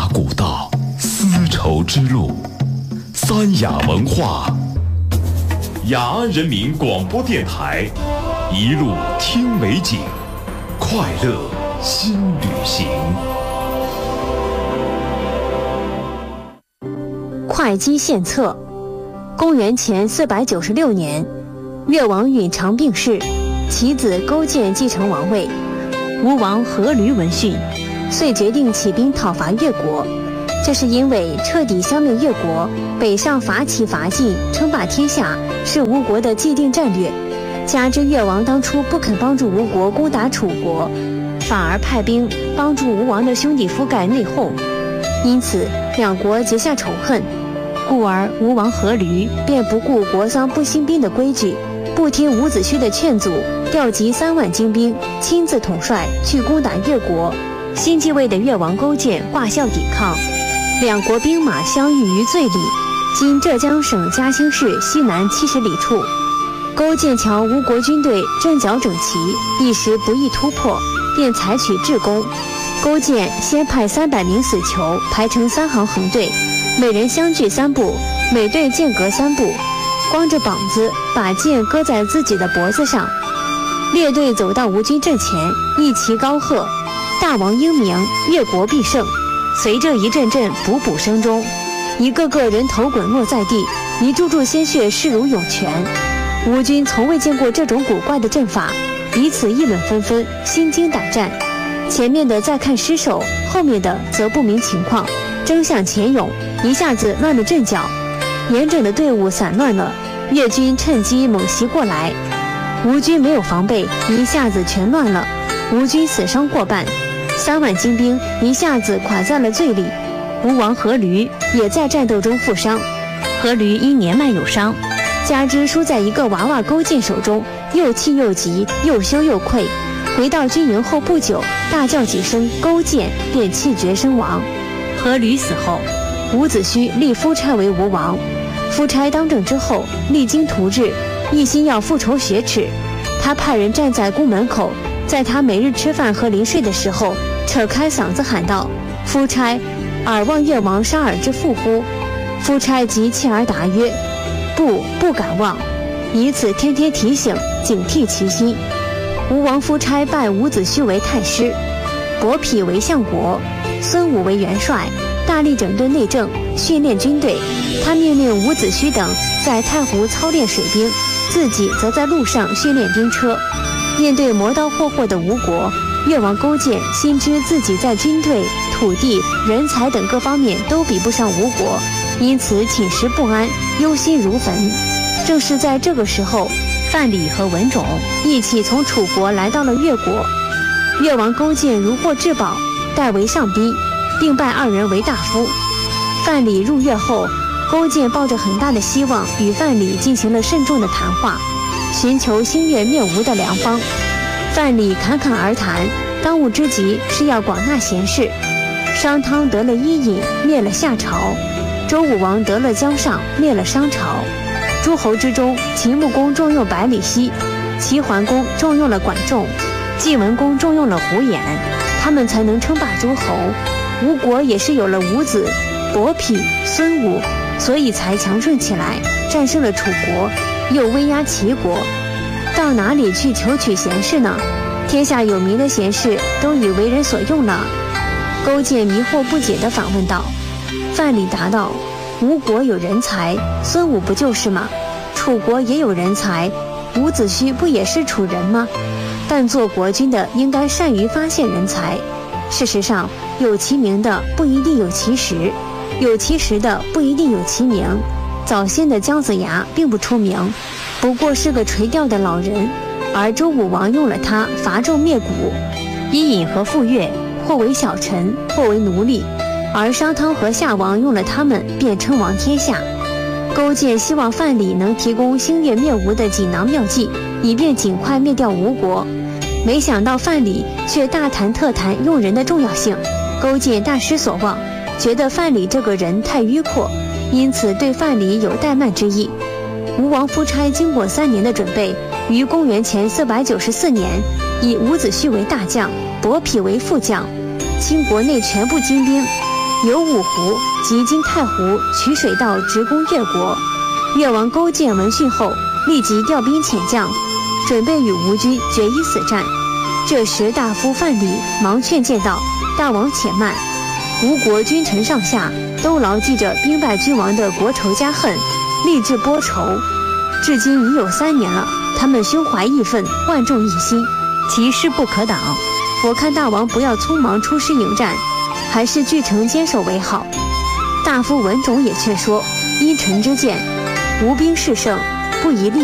华古道，丝绸之路，三雅文化，雅安人民广播电台，一路听美景，快乐新旅行。 会稽献策。公元前496年，越王允常病逝，其子勾践继承王位。吴王阖闾闻讯，遂决定起兵讨伐越国。这是因为彻底消灭越国，北上伐齐伐晋，称霸天下，是吴国的既定战略。加之越王当初不肯帮助吴国攻打楚国，反而派兵帮助吴王的兄弟覆盖内讧，因此两国结下仇恨。故而吴王阖闾便不顾国丧不兴兵的规矩，不听伍子胥的劝阻，调集3万精兵，亲自统帅去攻打越国。新继位的越王勾践挂孝抵抗，两国兵马相遇于醉里，今浙江省嘉兴市西南70里处。勾践瞧吴国军队阵脚整齐，一时不易突破，便采取制攻。勾践先派300名死囚排成3行横队，每人相距3步，每队间隔3步，光着膀子把剑搁在自己的脖子上。列队走到吴军阵前，一齐高喝：“大王英明，越国必胜！”随着一阵阵补补声中，一个个人头滚落在地，一柱柱鲜血势如涌泉。吴军从未见过这种古怪的阵法，彼此议论纷纷，心惊胆战。前面的在看尸首，后面的则不明情况，争向前涌，一下子乱了阵脚，严整的队伍散乱了。越军趁机猛袭过来，吴军没有防备，一下子全乱了。吴军死伤过半，3万精兵一下子垮在了醉里。吴王阖闾也在战斗中负伤，阖闾因年迈有伤，加之输在一个娃娃勾践手中，又气又急，又羞又愧。回到军营后不久，大叫几声勾践，便气绝身亡。阖闾死后，伍子胥立夫差为吴王。夫差当政之后，励精图治，一心要复仇雪耻。他派人站在宫门口，在他每日吃饭和临睡的时候，扯开嗓子喊道：“夫差，尔望越王杀尔之父乎？”夫差即切而答曰：“不敢忘。”以此天天提醒，警惕其心。吴王夫差拜伍子胥为太师，伯嚭为相国，孙武为元帅，大力整顿内政，训练军队。他命令伍子胥等在太湖操练水兵，自己则在路上训练兵车。面对磨刀霍霍的吴国，越王勾践心知自己在军队、土地、人才等各方面都比不上吴国，因此寝食不安，忧心如焚。正是在这个时候，范蠡和文种一起从楚国来到了越国。越王勾践如获至宝，代为上宾，并拜2人为大夫。范蠡入越后，勾践抱着很大的希望与范蠡进行了慎重的谈话，寻求兴越灭吴的良方。范蠡侃侃而谈，当务之急是要广纳贤士。商汤得了伊尹，灭了夏朝；周武王得了姜尚，灭了商朝。诸侯之中，秦穆公重用百里奚，齐桓公重用了管仲，晋文公重用了胡衍，他们才能称霸诸侯。吴国也是有了伍子、伯嚭、孙武，所以才强盛起来，战胜了楚国，又威压齐国。到哪里去求取贤士呢？天下有名的贤士都已为人所用了。勾践迷惑不解地反问道。范蠡答道：吴国有人才，孙武不就是吗？楚国也有人才，伍子胥不也是楚人吗？但做国君的应该善于发现人才。事实上，有其名的不一定有其实，有其实的不一定有其名。早先的姜子牙并不出名，不过是个垂钓的老人，而周武王用了他伐纣灭古。伊尹和傅说或为小臣，或为奴隶，而商汤和夏王用了他们便称王天下。勾践希望范蠡能提供兴越灭吴的锦囊妙计，以便尽快灭掉吴国。没想到范蠡却大谈特谈用人的重要性，勾践大失所望，觉得范蠡这个人太迂阔，因此对范蠡有怠慢之意。吴王夫差经过3年的准备，于公元前494年，以伍子胥为大将，伯嚭为副将，倾国内全部精兵， 由五湖及经太湖取水道直攻越国。越王勾践闻讯后，立即调兵遣将，准备与吴军决一死战。这时大夫范蠡忙劝谏道：“大王且慢，吴国君臣上下都牢记着兵败君王的国仇家恨，立志拨仇。至今已有3年了，他们胸怀义愤，万众一心，其势不可挡。我看大王不要匆忙出师迎战，还是据城坚守为好。”大夫文种也劝说：“依臣之见，吴兵势盛，不宜立